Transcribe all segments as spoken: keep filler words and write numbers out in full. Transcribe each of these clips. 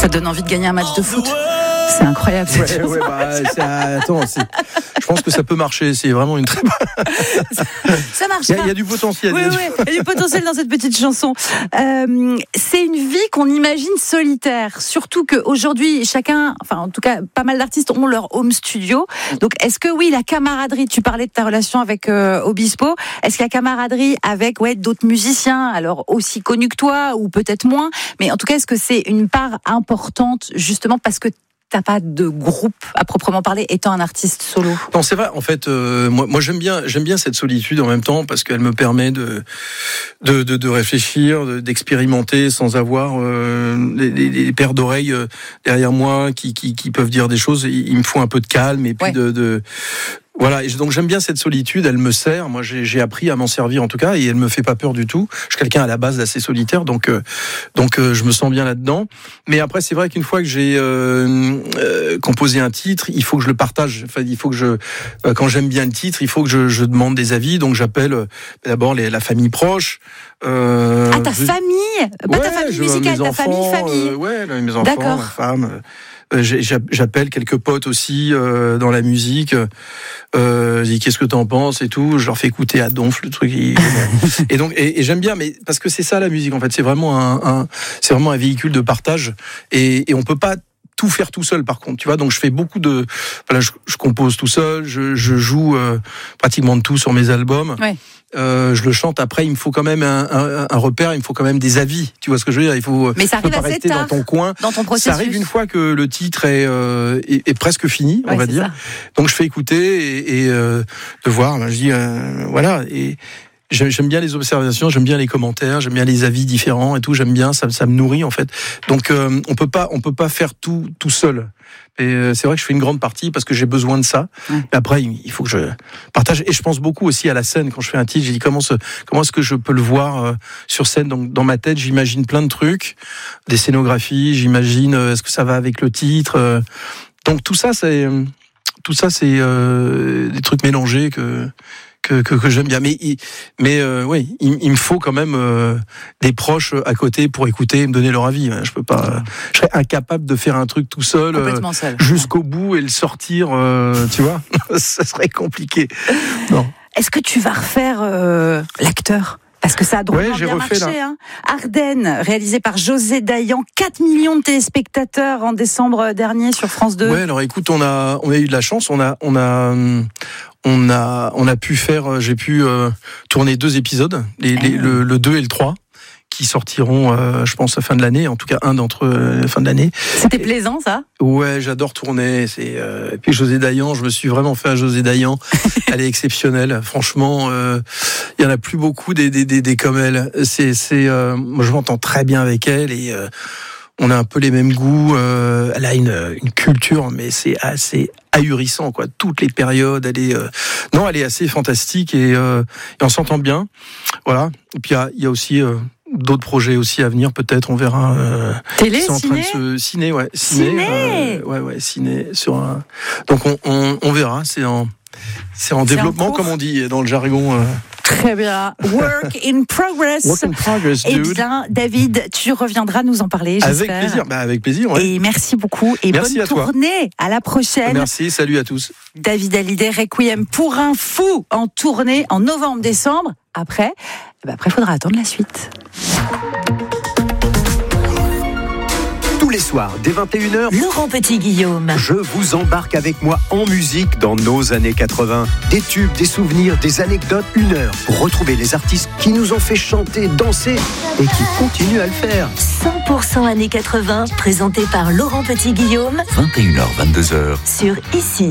Ça donne envie de gagner un match de foot. C'est incroyable. Cette ouais, ouais, bah, c'est, attends, c'est, je pense que ça peut marcher. C'est vraiment une très bonne. Ça marche. Il y, y a du potentiel. Oui, il y a du... oui, il y a du potentiel dans cette petite chanson. Euh, c'est une vie qu'on imagine solitaire. Surtout qu'aujourd'hui, chacun, enfin, en tout cas, pas mal d'artistes ont leur home studio. Donc, est-ce que oui, la camaraderie, tu parlais de ta relation avec euh, Obispo, est-ce qu'il y a camaraderie avec ouais, d'autres musiciens, alors aussi connus que toi, ou peut-être moins, mais en tout cas, est-ce que c'est une part importante, justement, parce que t'as pas de groupe à proprement parler, étant un artiste solo? Non, c'est vrai. En fait, euh, moi, moi, j'aime bien, j'aime bien cette solitude en même temps parce qu'elle me permet de, de, de, de réfléchir, de, d'expérimenter sans avoir euh, les, les, les paires d'oreilles euh, derrière moi qui, qui, qui peuvent dire des choses. Il, il me faut un peu de calme et puis ouais. de, de Voilà, et donc j'aime bien cette solitude, elle me sert, moi j'ai, j'ai appris à m'en servir en tout cas, et elle me fait pas peur du tout. Je suis quelqu'un à la base d'assez solitaire, donc euh, donc euh, je me sens bien là-dedans. Mais après c'est vrai qu'une fois que j'ai euh, euh, composé un titre, il faut que je le partage. Enfin, il faut que je, euh, quand j'aime bien le titre, il faut que je, je demande des avis. Donc j'appelle euh, d'abord les, la famille proche. Euh, ah ta je... famille, pas ouais, ta famille je, musicale, ta enfants, famille famille. Euh, ouais, mes enfants, D'accord. ma femme. Euh, J'appelle quelques potes aussi euh, dans la musique. Euh, je dis qu'est-ce que t'en penses et tout. Je leur fais écouter à donf le truc. Et, et donc et, et j'aime bien, mais parce que c'est ça la musique en fait. C'est vraiment un, un c'est vraiment un véhicule de partage et, et on peut pas tout faire tout seul par contre, tu vois. Donc je fais beaucoup de, voilà, je, je compose tout seul, je, je joue euh, pratiquement de tout sur mes albums. Ouais. Euh, je le chante. Après, il me faut quand même un, un, un repère. Il me faut quand même des avis. Tu vois ce que je veux dire? Il faut. Mais ça arrive pas assez rester tard dans ton coin. Dans ton processus. Ça arrive une fois que le titre est euh, est, est presque fini, ouais, on va dire. Ça. Donc je fais écouter et, et euh, de voir. Ben, je dis euh, voilà. Et j'aime bien les observations, j'aime bien les commentaires, j'aime bien les avis différents et tout. J'aime bien. Ça, ça me nourrit en fait. Donc euh, on peut pas on peut pas faire tout tout seul. Et c'est vrai que je fais une grande partie parce que j'ai besoin de ça. Ouais. Mais après, il faut que je partage. Et je pense beaucoup aussi à la scène quand je fais un titre. J'ai dit comment, ce, comment est-ce que je peux le voir euh, sur scène. Donc dans ma tête, j'imagine plein de trucs, des scénographies. J'imagine euh, est-ce que ça va avec le titre. Euh, donc tout ça, c'est tout ça, c'est euh, des trucs mélangés que. Que, que, que j'aime bien, mais mais euh, oui, il, il me faut quand même euh, des proches à côté pour écouter et me donner leur avis. Je peux pas, je serais incapable de faire un truc tout seul, complètement seul. Euh, jusqu'au bout et le sortir, euh, tu vois, ça serait compliqué. Non. Est-ce que tu vas refaire euh, l'acteur? Parce que ça a drôlement ouais, j'ai bien refait, marché. Hein. Ardennes, réalisé par José Dayan, quatre millions de téléspectateurs en décembre dernier sur France deux. Ouais, alors écoute, on a, on a eu de la chance, on a, on a, on a, on a pu faire, j'ai pu euh, tourner deux épisodes, les, les, mmh. le, le deux et le trois, qui sortiront, euh, je pense, à la fin de l'année, en tout cas un d'entre eux, à la fin de l'année. C'était et, plaisant, ça? Ouais, j'adore tourner. C'est, euh, et puis José Dayan, je me suis vraiment fait à José Dayan. Elle est exceptionnelle. Franchement, euh, il y en a plus beaucoup des, des, des, des comme elle. C'est, c'est, euh, moi, je m'entends très bien avec elle et euh, on a un peu les mêmes goûts. Euh, elle a une, une culture, mais c'est assez ahurissant, quoi. Toutes les périodes, elle est, euh, non, elle est assez fantastique et, euh, et on s'entend bien. Voilà. Et puis il y a, il y a aussi euh, d'autres projets aussi à venir, peut-être, on verra. Euh, Télé, c'est en ciné, train de se ciné, ouais, ciné, ciné. Euh, ouais, ouais, ciné sur un. Donc on, on, on verra. C'est en, c'est en c'est développement, en comme on dit dans le jargon. Euh... Très bien. Work in progress. Work in progress, dude. Eh bien, David, tu reviendras nous en parler, j'espère. Avec plaisir. Bah, avec plaisir. Ouais. Et merci beaucoup et merci bonne à toi. tournée. À la prochaine. Merci. Salut à tous. David Hallyday, Requiem pour un fou en tournée en novembre-décembre. Après, eh ben après, faudra attendre la suite. Tous les soirs, dès vingt et une heures, Laurent Petit-Guillaume. Je vous embarque avec moi en musique dans nos années quatre-vingts. Des tubes, des souvenirs, des anecdotes, une heure pour retrouver les artistes qui nous ont fait chanter, danser et qui continuent à le faire. cent pour cent années quatre-vingts, présenté par Laurent Petit-Guillaume. vingt et une heures, vingt-deux heures. Sur Ici.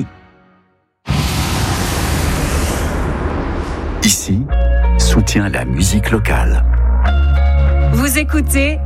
Ici, soutient la musique locale. Vous écoutez